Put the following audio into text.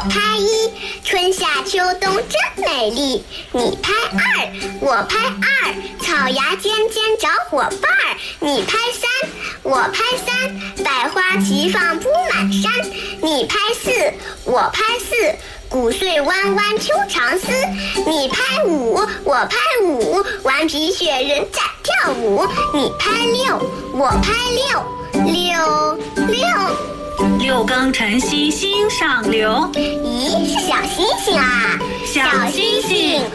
拍一，春夏秋冬真美丽。你拍二，我拍二，草芽尖尖找伙伴儿。你拍三，我拍三，百花齐放铺满山。你拍四，我拍四，谷穗弯弯秋长丝。你拍五，我拍五，顽皮雪人在跳舞。你拍六，我拍六， 六更晨曦心上流。 咦，是小星星啊！ 小星星